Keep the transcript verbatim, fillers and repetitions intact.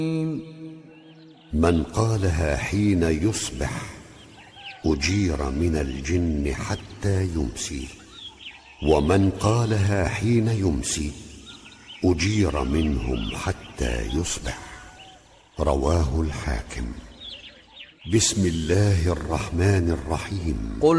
من قالها حين يصبح أجير من الجن حتى يمسي، ومن قالها حين يمسي أجير منهم حتى يصبح. رواه الحاكم. بسم الله الرحمن الرحيم. قل